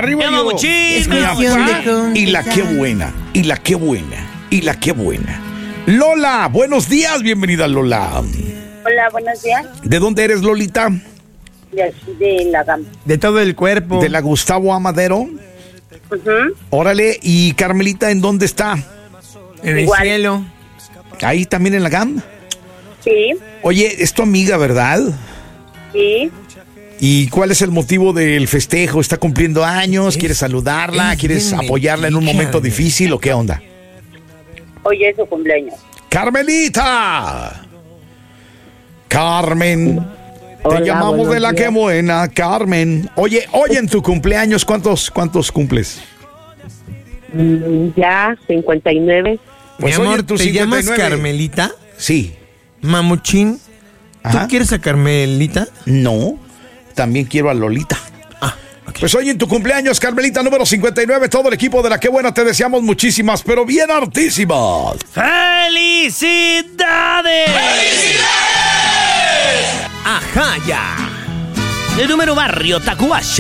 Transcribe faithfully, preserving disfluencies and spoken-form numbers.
Arriba yo. Mamuchín. Es Mi cuestión papá. de conversar. Y la qué buena. Y la qué buena. Y la qué buena. Lola, buenos días. Bienvenida, Lola. Hola, buenos días. ¿De dónde eres, Lolita? De aquí de la Gama. De todo el cuerpo. De la Gustavo Amadero. Ujú. Órale. ¿Y Carmelita en dónde está? En el Igual. cielo. Ahí también en la G A M. Sí, Oye, es tu amiga, ¿verdad? sí. ¿Y cuál es el motivo del festejo? ¿Está cumpliendo años? ¿Quieres saludarla? es ¿Quieres bien apoyarla en un metiche, momento amigo. difícil o qué onda? Hoy es su cumpleaños. ¡Carmelita! Carmen. Te Hola, llamamos buenos de la días. que buena, Carmen. Oye, hoy en tu cumpleaños, ¿cuántos, cuántos cumples? Mm, ya, cincuenta y nueve. Pues Mi hoy amor, en tu ¿te llamas cincuenta y nueve. Carmelita? Sí. Mamuchín. Ajá. ¿Tú quieres a Carmelita? No, también quiero a Lolita. Ah, ok. Pues hoy en tu cumpleaños, Carmelita número cincuenta y nueve, todo el equipo de la que buena te deseamos muchísimas, pero bien hartísimas. ¡Felicidades! ¡Felicidades! ¡Ajá, ya! El número barrio Tacuasha.